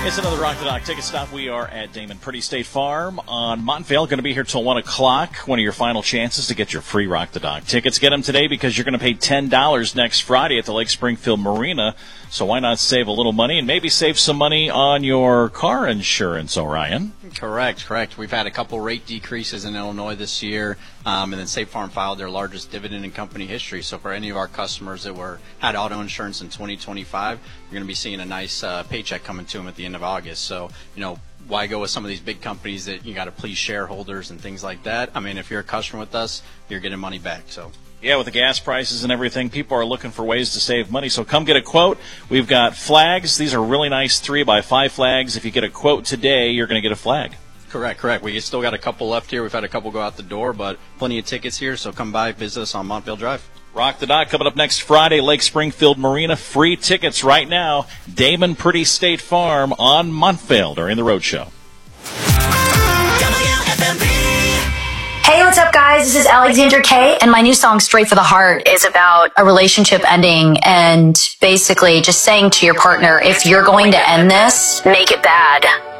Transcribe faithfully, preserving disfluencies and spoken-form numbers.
It's another Rock the Dock ticket stop. We are at Damon Pretty State Farm on Montvale. Going to be here till one o'clock. One of your final chances to get your free Rock the Dock tickets. Get them today because you're going to pay ten dollars next Friday at the Lake Springfield Marina. So why not save a little money and maybe save some money on your car insurance, Orion? Correct, correct. We've had a couple rate decreases in Illinois this year, um, and then State Farm filed their largest dividend in company history. So for any of our customers that were had auto insurance in twenty twenty-five, you're going to be seeing a nice uh, paycheck coming to them at the end of August. So, you know, why go with some of these big companies that you got to please shareholders and things like that? I mean, if you're a customer with us, you're getting money back. So. Yeah, with the gas prices and everything, people are looking for ways to save money. So come get a quote. We've got flags. These are really nice three by five flags. If you get a quote today, you're going to get a flag. Correct, correct. We still got a couple left here. We've had a couple go out the door, but plenty of tickets here. So come by, visit us on Montvale Drive. Rock the Dock coming up next Friday, Lake Springfield Marina. Free tickets right now. Damon Pretty State Farm on Montvale during the road show. Hey, what's up, guys? This is Alexandra Kay, and my new song, Straight for the Heart, is about a relationship ending and basically just saying to your partner, if you're going to end this, make it bad.